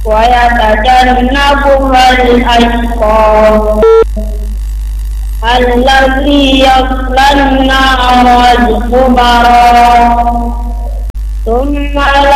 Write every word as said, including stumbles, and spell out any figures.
ويتجنبها الأشقى الذي يصلى النار الكبرى ثم لا